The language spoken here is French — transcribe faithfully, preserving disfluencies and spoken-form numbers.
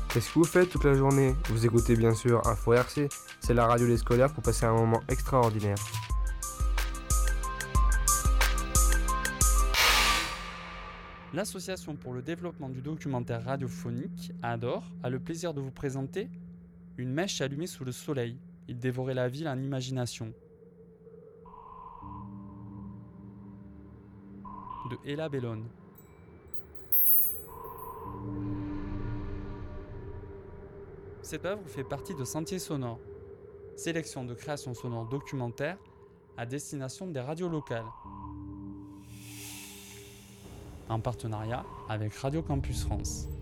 Qu'est-ce que vous faites toute la journée? Vous écoutez bien sûr Info R C, c'est la radio des scolaires pour passer un moment extraordinaire. L'Association pour le développement du documentaire radiophonique, A D O R, a le plaisir de vous présenter Une mèche allumée sous le soleil. Il dévorait la ville en imagination. De Ella Bellone. Cette œuvre fait partie de Sentiers sonores, sélection de créations sonores documentaires à destination des radios locales, en partenariat avec Radio Campus France.